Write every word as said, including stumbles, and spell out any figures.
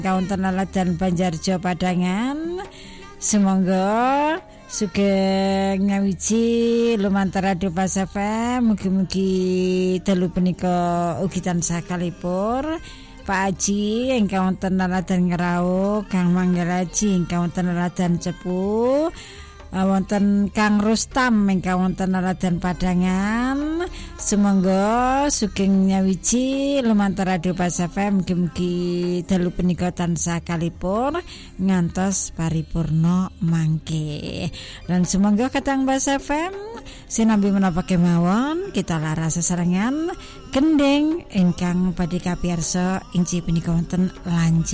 Kaunten Aladan Banjarjo Padangan. Sumangga sugeng ngawiji lumantar Radio Pas F M. Mugi-mugi dalu punika ugi tansah kalipur. Pak Haji ingkang wonten Aladan Ngerau, Kang Manggil Haji ingkang wonten Aladan Cepu, wonten Kang Rustam ingkang wonten Aladan Padangan. Sumangga sugeng nyawiji lumantar Radio Pas F M. Mugi-mugi dalu punika tansah kalipur ngantos paripurna mangke. Lan sumangga katang Pas F M sinambi menapa kemawon kita laras sesarengan gending ingkang badhe kapiyarsa inci punika wonten lanjut